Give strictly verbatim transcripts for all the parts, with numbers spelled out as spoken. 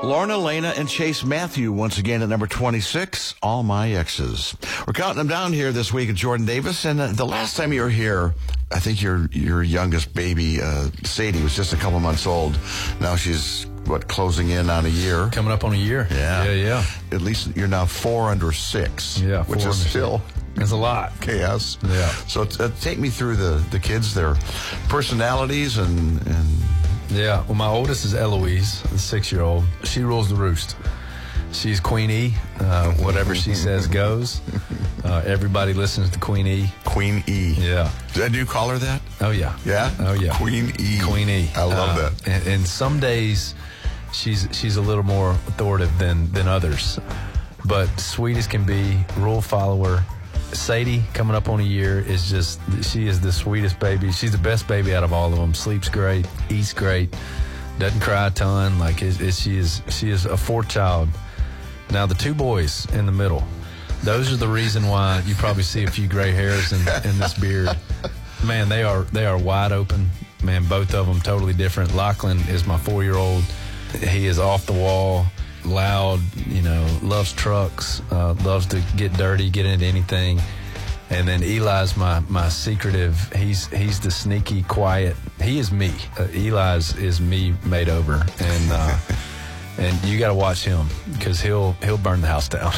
Lorna, Lena, and Chase Matthew once again at number twenty-six, All My Exes. We're counting them down here this week at Jordan Davis, and uh, the last time you were here, I think your your youngest baby, uh, Sadie, was just a couple months old. Now she's, what, closing in on a year? Coming up on a year. Yeah. Yeah, yeah. At least you're now four under six. Yeah, which four is under still... It's a lot. Chaos. Yeah. So uh, take me through the, the kids, their personalities, and... and Yeah, well, my oldest is Eloise, the six-year-old. She rules the roost. She's Queen E. Uh, whatever she says goes. Uh, everybody listens to Queen E. Queen E. Yeah. Do you call her that? Oh, yeah. Yeah? Oh, yeah. Queen E. Queen E. I love uh, that. And, and some days she's she's a little more authoritative than, than others. But sweet as can be, rule follower. Sadie, coming up on a year, is just, she is the sweetest baby. She's the best baby out of all of them. Sleeps great, eats great, doesn't cry a ton. Like, it, it, she is she is a fourth child. Now, the two boys in the middle, those are the reason why you probably see a few gray hairs in, in this beard. Man, they are they are wide open. Man, both of them totally different. Lachlan is my four-year-old. He is off the wall, loud, you know, loves trucks, uh, loves to get dirty, get into anything. And then Eli's my my secretive. He's he's the sneaky, quiet. He is me. Uh, Eli's is me made over, and uh, and you got to watch him because he'll he'll burn the house down.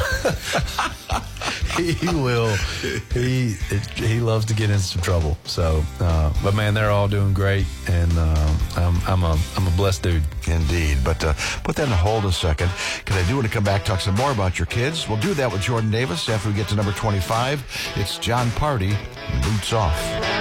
He will. He he loves to get into some trouble. So, uh, but man, they're all doing great, and uh, I'm I'm a I'm a blessed dude. Indeed. But uh, put that in hold a second, because I do want to come back, talk some more about your kids. We'll do that with Jordan Davis after we get to number twenty-five. It's John Party, Boots Off.